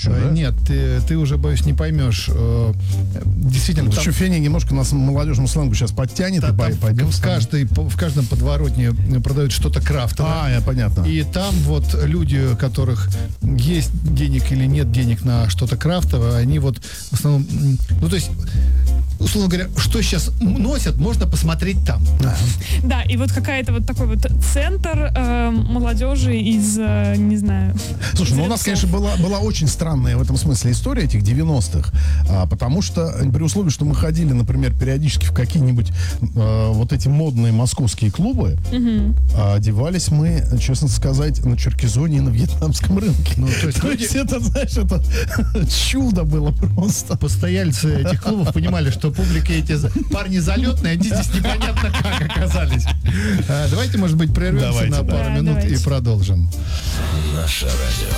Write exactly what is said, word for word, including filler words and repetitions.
еще, да? Нет, ты, ты уже, боюсь, не поймешь. Действительно, ну, там... что Феня немножко нас молодежному сленгу сейчас подтянет, да, и пойдем. В, каждой, в каждом подворотне продают что-то крафтовое. А, я понятно. И там вот люди, у которых есть денег или нет денег на что-то крафтовое, они вот в основном... Ну, то есть... условно говоря, что сейчас носят, можно посмотреть там. Да, и вот какая-то вот такой вот центр э, молодежи из, э, не знаю... Слушай, ну у нас, конечно, была, была очень странная в этом смысле история этих девяностых, а, потому что при условии, что мы ходили, например, периодически в какие-нибудь а, вот эти модные московские клубы, угу. а, одевались мы, честно сказать, на Черкизоне и на вьетнамском рынке. Ну, то есть, то люди... есть это, знаешь, это чудо было просто. Постояльцы этих клубов понимали, что публика эти парни залетные, они здесь непонятно как оказались. А, давайте, может быть, прервемся давайте, на пару да, минут давайте. И продолжим. Наше радио.